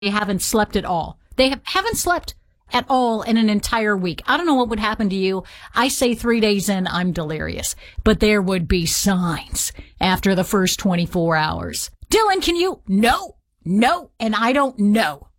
haven't slept at all. They haven't slept at all in an entire week. I don't know what would happen to you. I say 3 days in, I'm delirious. But there would be signs after the first 24 hours. Dylan, can you? No, and I don't know.